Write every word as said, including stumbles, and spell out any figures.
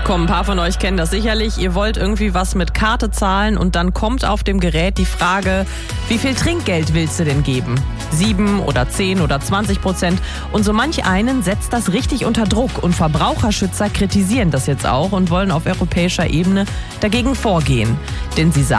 Komm, ein paar von euch kennen das sicherlich. Ihr wollt irgendwie was mit Karte zahlen und dann kommt auf dem Gerät die Frage, wie viel Trinkgeld willst du denn geben? Sieben oder zehn oder zwanzig Prozent. Und so manch einen setzt das richtig unter Druck. Und Verbraucherschützer kritisieren das jetzt auch und wollen auf europäischer Ebene dagegen vorgehen. Denn sie sagen,